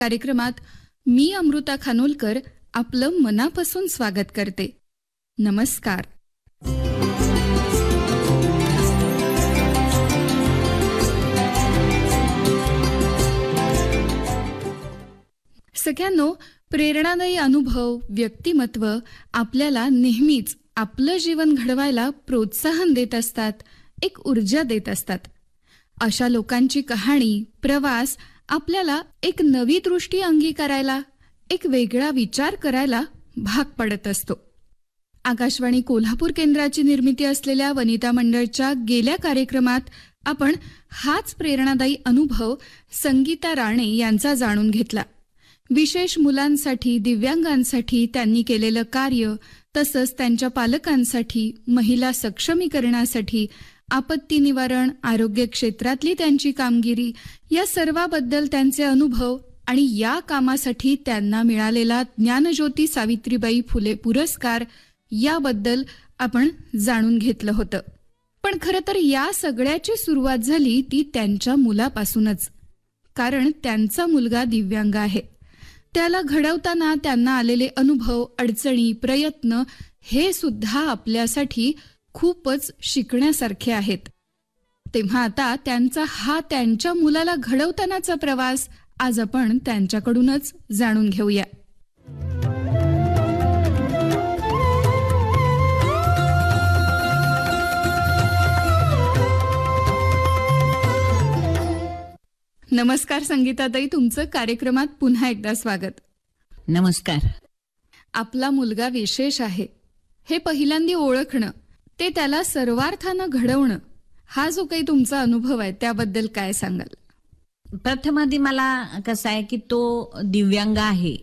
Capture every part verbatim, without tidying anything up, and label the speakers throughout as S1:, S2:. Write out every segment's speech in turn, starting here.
S1: कार्यक्रमात मी अमृता खानोलकर आपलं मनापासून स्वागत करते. नमस्कार. सगळ्यांनो, प्रेरणादायी अनुभव, व्यक्तिमत्व आपल्याला नेहमीच आपलं जीवन घडवायला प्रोत्साहन देत असतात, एक ऊर्जा देत असतात. अशा लोकांची कहाणी, प्रवास आपल्याला एक नवी दृष्टी अंगीकारायला, एक वेगळा विचार करायला भाग पडत असतो. आकाशवाणी कोल्हापूर केंद्राची निर्मिती असलेल्या वनिता मंडळच्या गेल्या कार्यक्रमात आपण हाच प्रेरणादायी अनुभव संगीता राणे यांचा जाणून घेतला. विशेष मुलांसाठी, दिव्यांगांसाठी त्यांनी केलेलं कार्य, तसंच त्यांच्या पालकांसाठी, महिला सक्षमीकरणासाठी, आपत्ती निवारण, आरोग्य क्षेत्रातली त्यांची कामगिरी, या सर्वाबद्दल त्यांचे अनुभव आणि या कामासाठी त्यांना मिळालेला ज्ञानज्योती सावित्रीबाई फुले पुरस्कार याबद्दल आपण जाणून घेतलं होतं. पण खरं तर या सगळ्याची सुरुवात झाली ती त्यांच्या मुलापासूनच. कारण त्यांचा मुलगा दिव्यांग आहे. त्याला घडवताना त्यांना आलेले अनुभव, अडचणी, प्रयत्न हे सुद्धा आपल्यासाठी खूपच शिकण्यासारखे आहेत. तेव्हा आता त्यांचा हा त्यांच्या मुलाला घडवतानाचा प्रवास आज आपण त्यांच्याकडूनच जाणून घेऊया. नमस्कार संगीताताई, तुमचं कार्यक्रमात पुन्हा एकदा स्वागत.
S2: नमस्कार.
S1: आपला मुलगा विशेष आहे हे पहिल्यांदा ओळखणं, ते त्याला सर्वार्थानं घडवणं, हा जो काही तुमचा अनुभव आहे त्याबद्दल काय सांगाल?
S2: प्रथम आधी मला कसं आहे की तो दिव्यांग आहे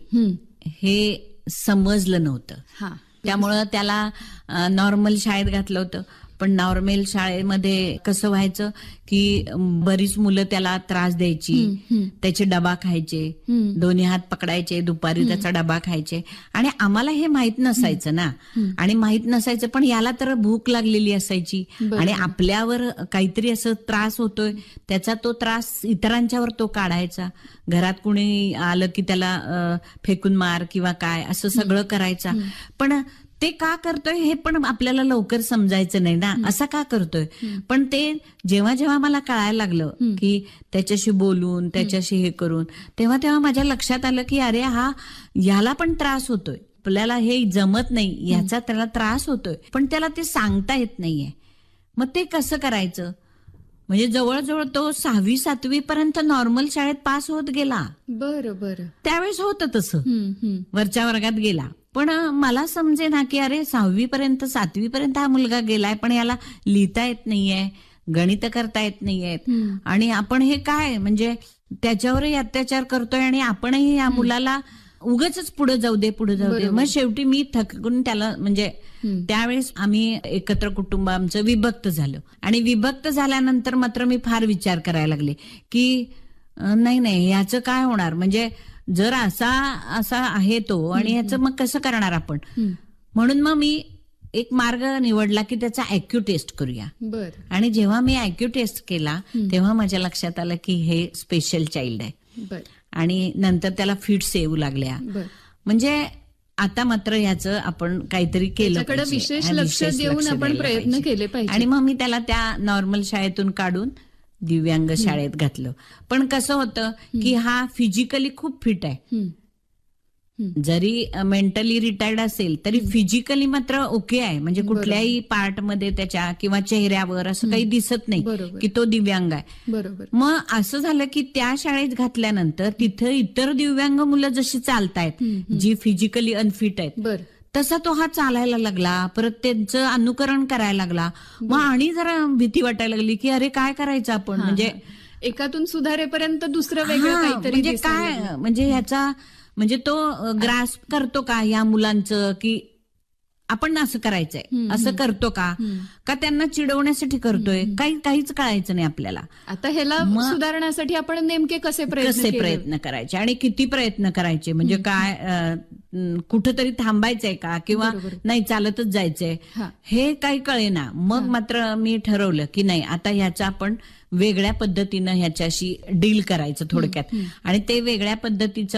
S2: हे समजलं नव्हतं.
S1: हा,
S2: त्यामुळं त्याला नॉर्मल शाळेत घातलं होतं. पण नॉर्मल शाळेमध्ये कसं व्हायचं की बरीच मुलं त्याला त्रास द्यायची, त्याचे डबा खायचे, दोन्ही हात पकडायचे, दुपारी त्याचा डबा खायचे. आणि आम्हाला हे माहित नसायचं ना, आणि माहित नसायचं पण याला तर भूक लागलेली असायची आणि आपल्यावर काहीतरी असं त्रास होतोय, त्याचा तो त्रास इतरांच्यावर तो काढायचा. घरात कुणी आलं की त्याला फेकून मार किंवा काय असं सगळं करायचा. पण ते का करतोय हे पण आपल्याला लवकर समजायचं नाही ना, असा का करतोय. पण ते जेव्हा जेव्हा मला कळायला लागलं की त्याच्याशी बोलून, त्याच्याशी हे करून, तेव्हा तेव्हा माझ्या लक्षात आलं की अरे हा ह्याला पण त्रास होतोय, आपल्याला हे जमत नाही, याचा त्याला त्रास होतोय, पण त्याला ते सांगता येत नाहीये. मग ते कसं करायचं. म्हणजे जवळजवळ तो सहावी सातवी पर्यंत नॉर्मल शाळेत पास होत गेला.
S1: बरं बरं.
S2: त्यावेळेस होतं तसं, वरच्या वर्गात गेला. पण मला समजे ना की अरे सहावी पर्यंत सातवी पर्यंत हा मुलगा गेलाय, पण याला लिहिता येत नाहीये, गणित करता येत नाहीयेत, आणि आपण हे काय म्हणजे त्याच्यावरही अत्याचार करतोय आणि आपणही या मुलाला उगाचच पुढे जाऊ दे पुढे जाऊ दे. मग शेवटी मी थकून त्याला म्हणजे त्यावेळेस आम्ही एकत्र कुटुंब आमचं विभक्त झालं. आणि विभक्त झाल्यानंतर मात्र मी फार विचार करायला लागले की नाही नाही याचं काय होणार, म्हणजे जर असा असा आहे तो आणि ह्याचं मग कसं करणार आपण. म्हणून मग मी एक मार्ग निवडला की त्याचा आयक्यू टेस्ट करूया. आणि जेव्हा मी आयक्यू टेस्ट केला तेव्हा माझ्या लक्षात आलं की हे स्पेशल चाइल्ड आहे. आणि नंतर त्याला फिट्स येऊ लागल्या. म्हणजे आता मात्र ह्याचं आपण काहीतरी केलं पाहिजे,
S1: विशेष लक्ष देऊन आपण प्रयत्न केले पाहिजे.
S2: आणि मग मी त्याला त्या नॉर्मल शाळेतून काढून दिव्यांग शाळेत घातलं. पण कसं होतं की हा फिजिकली खूप फिट आहे, जरी मेंटली रिटायर्ड असेल तरी फिजिकली मात्र ओके आहे. म्हणजे कुठल्याही पार्ट मध्ये त्याच्या किंवा चेहऱ्यावर असं काही दिसत नाही की तो दिव्यांग आहे.
S1: बरोबर.
S2: मग असं झालं की त्या शाळेत घातल्यानंतर तिथं इतर दिव्यांग मुलं जशी चालतायत, जी फिजिकली अनफिट आहेत, तसा तो हा चालायला लागला, परत त्यांचं अनुकरण करायला लागला. मग आणि जरा भीती वाटायला लागली की अरे काय करायचं आपण, म्हणजे
S1: एकातून सुधारेपर्यंत दुसरं वेगळं काहीतरी,
S2: म्हणजे काय म्हणजे ह्याचा म्हणजे तो ग्रास्प करतो का या मुलांचं की आपण असं करायचंय, असं करतो का का त्यांना चिडवण्यासाठी करतोय, काही काहीच कळायचं नाही आपल्याला.
S1: आता ह्याला सुधारण्यासाठी आपण नेमके कसे
S2: कसे प्रयत्न करायचे आणि किती प्रयत्न करायचे, म्हणजे काय कुठंतरी थांबायचंय का किंवा
S1: बरोबर.
S2: नाही चालतच जायचंय
S1: हा.
S2: हे काही कळेना. मग मात्र मी ठरवलं की नाही आता ह्याचा आपण वेगळ्या पद्धतीनं ह्याच्याशी डील करायचं थोडक्यात. आणि ते वेगळ्या पद्धतीचं